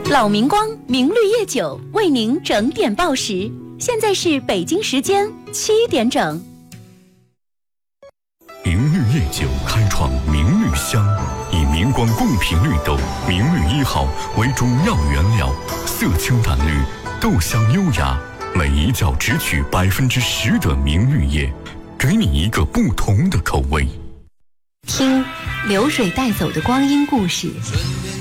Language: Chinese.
老明光明绿叶酒为您整点报时，现在是北京时间7点整。 明绿叶酒开创明绿香，以明光贡品绿豆明绿1号为主要原料，色清淡绿，豆香优雅，每一窖只取10%的明绿叶，给你一个不同的口味。 听流水带走的光阴故事，